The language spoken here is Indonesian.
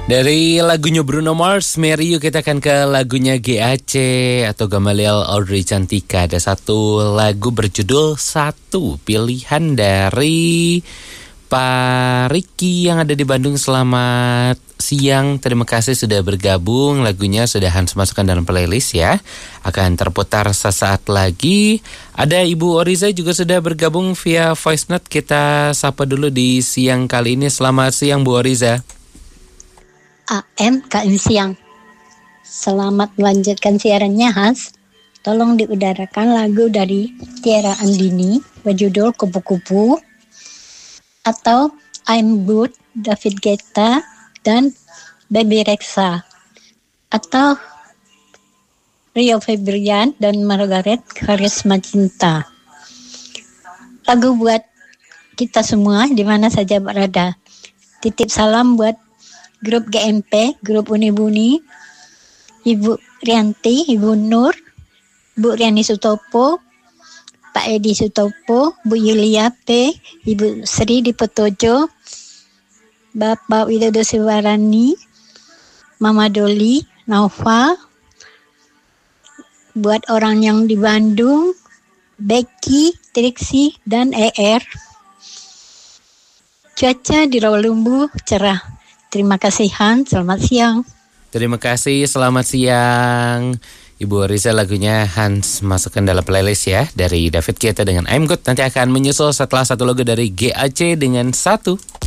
Dari lagunya Bruno Mars, Mary, yuk kita akan ke lagunya GAC atau Gamaliel Audrey Cantika. Ada satu lagu berjudul Satu, pilihan dari Pak Riki yang ada di Bandung. Selamat siang, terima kasih sudah bergabung. Lagunya sudah Hans masukkan dalam playlist ya. Akan terputar sesaat lagi. Ada Ibu Oriza juga sudah bergabung via voice note. Kita sapa dulu di siang kali ini. Selamat siang Bu Oriza. KM siang. Selamat melanjutkan siarannya, Hans. Tolong diudarakan lagu dari Tiara Andini berjudul Kupu-Kupu atau I'm Good David Guetta dan Baby Rexha atau Rio Febrian dan Margaret Karisma Cinta. Lagu buat kita semua di mana saja berada. Titip salam buat grup GMP, grup Uni-Buni, Ibu Rianti, Ibu Nur, Bu Riani Sutopo, Pak Edi Sutopo, Bu Yulia P, Ibu Sri di Petojo, Bapak Widodo Siwarani, Mama Doli, Naufal, buat orang yang di Bandung, Becky, Trixie, dan ER. Cuaca di Rawalumbu cerah. Terima kasih Hans, selamat siang. Terima kasih, selamat siang. Ibu Riza, lagunya Hans masukkan dalam playlist ya. Dari David Guetta dengan I'm Good. Nanti akan menyusul setelah satu lagu dari GAC dengan Satu.